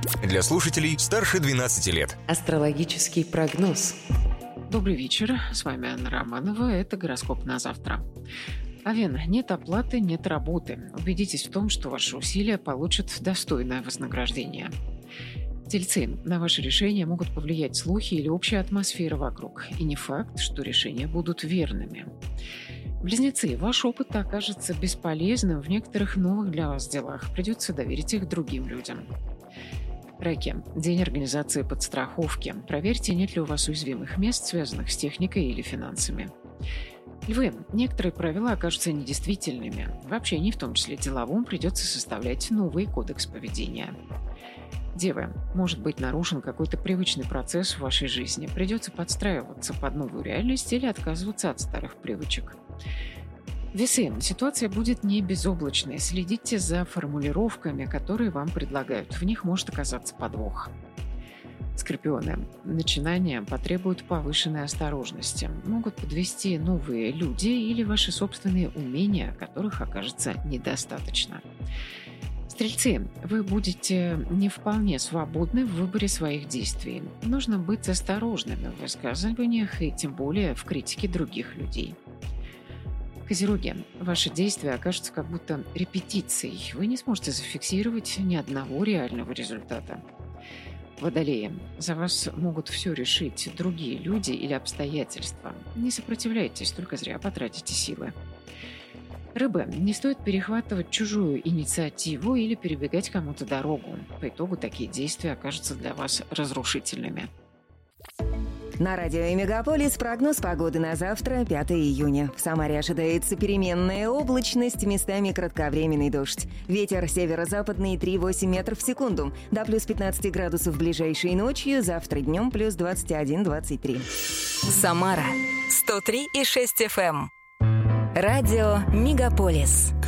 Для слушателей старше 12 лет. Астрологический прогноз. Добрый вечер, с вами Анна Романова, это гороскоп на завтра. Овен, нет оплаты, нет работы. Убедитесь в том, что ваши усилия получат достойное вознаграждение. Тельцы, на ваши решения могут повлиять слухи или общая атмосфера вокруг, и не факт, что решения будут верными. Близнецы, ваш опыт окажется бесполезным в некоторых новых для вас делах, придется доверить их другим людям. Раки, день организации подстраховки. Проверьте, нет ли у вас уязвимых мест, связанных с техникой или финансами. Львы, некоторые правила окажутся недействительными. В общении, в том числе деловом, придется составлять новый кодекс поведения. Девы, может быть нарушен какой-то привычный процесс в вашей жизни. Придется подстраиваться под новую реальность или отказываться от старых привычек. Весы, ситуация будет не безоблачной. Следите за формулировками, которые вам предлагают. В них может оказаться подвох. Скорпионы, начинания потребуют повышенной осторожности. Могут подвести новые люди или ваши собственные умения, которых окажется недостаточно. Стрельцы, вы будете не вполне свободны в выборе своих действий. Нужно быть осторожными в высказываниях и тем более в критике других людей. Козероги, ваши действия окажутся как будто репетицией. Вы не сможете зафиксировать ни одного реального результата. Водолеи, за вас могут все решить другие люди или обстоятельства. Не сопротивляйтесь, только зря потратите силы. Рыбы, не стоит перехватывать чужую инициативу или перебегать кому-то дорогу. По итогу такие действия окажутся для вас разрушительными. На радио «Мегаполис» прогноз погоды на завтра, 5 июня. В Самаре ожидается переменная облачность, местами кратковременный дождь. Ветер северо-западный 3,8 метров в секунду. До плюс 15 градусов ближайшей ночью, завтра днем плюс 21-23. Самара 103,6 FM. Радио «Мегаполис».